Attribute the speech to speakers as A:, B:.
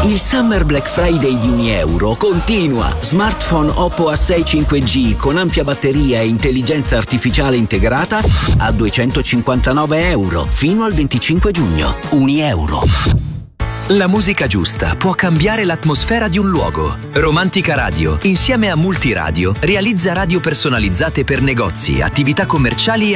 A: Il Summer Black Friday di Unieuro continua. Smartphone Oppo A6 5G con ampia batteria e intelligenza artificiale integrata a €259 fino al 25 giugno. Unieuro.
B: La musica giusta può cambiare l'atmosfera di un luogo. Romantica Radio, insieme a Multiradio, realizza radio personalizzate per negozi, attività commerciali e